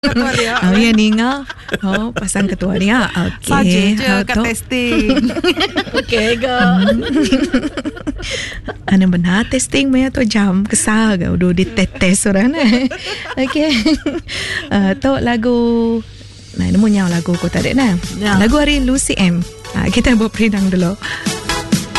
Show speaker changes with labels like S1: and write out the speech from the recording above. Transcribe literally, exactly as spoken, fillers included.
S1: Ketua dia.
S2: Oh ya ninga. Oh pasang ketua dia. Okey.
S1: Saja je
S2: Oh,
S1: kat
S2: tu.
S1: testing.
S3: Okey ke?
S2: Ana benar testing maya tu jam kesal ke udah ditetes orang nah. Okey. Uh, tu lagu nah nemu nyau lagu ko tadi nah.
S3: Ya.
S2: Lagu hari Lucy M. Uh, kita buat perinang dulu.